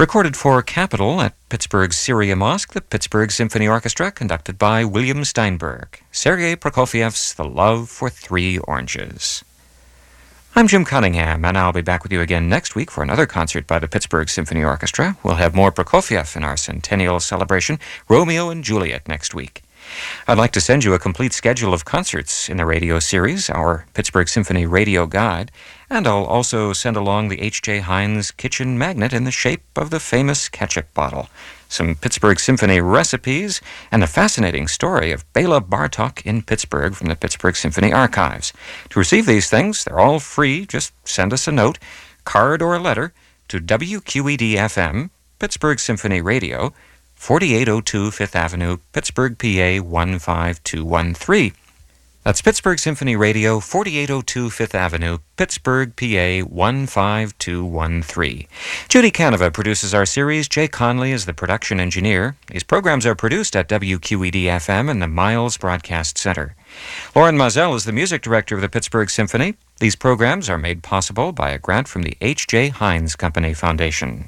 Recorded for Capitol at Pittsburgh's Syria Mosque, the Pittsburgh Symphony Orchestra, conducted by William Steinberg. Sergei Prokofiev's The Love for Three Oranges. I'm Jim Cunningham, and I'll be back with you again next week for another concert by the Pittsburgh Symphony Orchestra. We'll have more Prokofiev in our centennial celebration, Romeo and Juliet, next week. I'd like to send you a complete schedule of concerts in the radio series, our Pittsburgh Symphony Radio Guide, and I'll also send along the H.J. Heinz kitchen magnet in the shape of the famous ketchup bottle, some Pittsburgh Symphony recipes, and a fascinating story of Bela Bartok in Pittsburgh from the Pittsburgh Symphony Archives. To receive these things, they're all free. Just send us a note, card or a letter, to WQED-FM, Pittsburgh Symphony Radio, 4802 Fifth Avenue, Pittsburgh, PA 15213. That's Pittsburgh Symphony Radio, 4802 Fifth Avenue, Pittsburgh, PA 15213. Judy Canova produces our series. Jay Conley is the production engineer. These programs are produced at WQED-FM and the Miles Broadcast Center. Lauren Mazel is the music director of the Pittsburgh Symphony. These programs are made possible by a grant from the H.J. Heinz Company Foundation.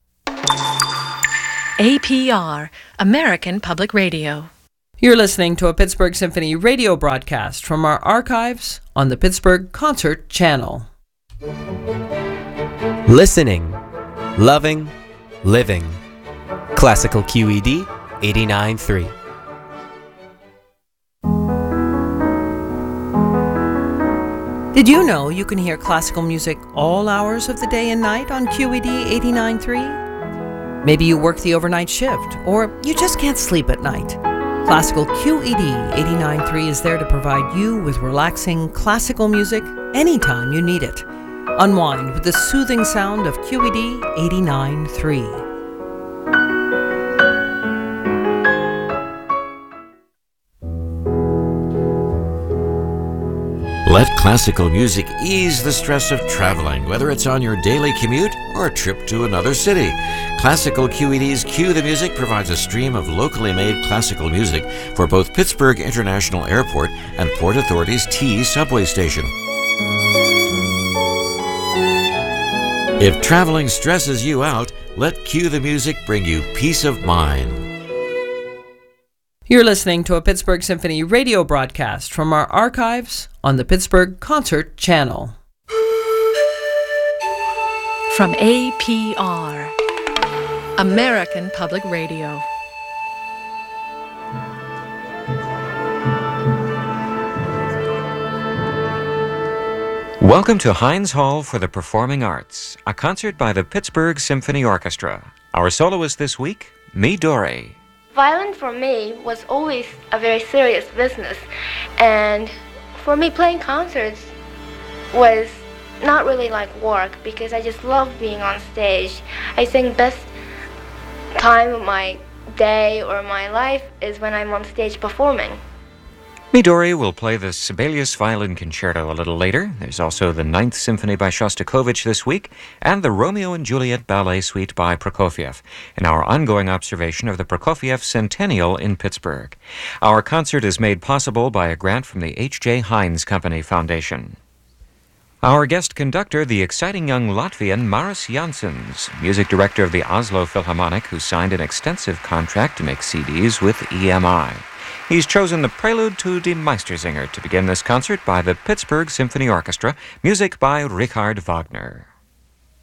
APR, American Public Radio. You're listening to a Pittsburgh Symphony radio broadcast from our archives on the Pittsburgh Concert Channel. Listening, loving, living. Classical QED 89.3. Did you know you can hear classical music all hours of the day and night on QED 89.3? Maybe you work the overnight shift, or you just can't sleep at night. Classical QED 89.3 is there to provide you with relaxing classical music anytime you need it. Unwind with the soothing sound of QED 89.3. Let classical music ease the stress of traveling, whether it's on your daily commute or a trip to another city. Classical QED's Cue the Music provides a stream of locally made classical music for both Pittsburgh International Airport and Port Authority's T subway station. If traveling stresses you out, let Cue the Music bring you peace of mind. You're listening to a Pittsburgh Symphony radio broadcast from our archives on the Pittsburgh Concert Channel. From APR, American Public Radio. Welcome to Heinz Hall for the Performing Arts, a concert by the Pittsburgh Symphony Orchestra. Our soloist this week, Midori. Violin for me was always a very serious business, and for me playing concerts was not really like work because I just love being on stage. I think best time of my day or my life is when I'm on stage performing. Midori will play the Sibelius Violin Concerto a little later. There's also the Ninth Symphony by Shostakovich this week, and the Romeo and Juliet Ballet Suite by Prokofiev, in our ongoing observation of the Prokofiev Centennial in Pittsburgh. Our concert is made possible by a grant from the H.J. Heinz Company Foundation. Our guest conductor, the exciting young Latvian Maris Janssens, music director of the Oslo Philharmonic, who signed an extensive contract to make CDs with EMI. He's chosen the Prelude to Die Meistersinger to begin this concert by the Pittsburgh Symphony Orchestra, music by Richard Wagner.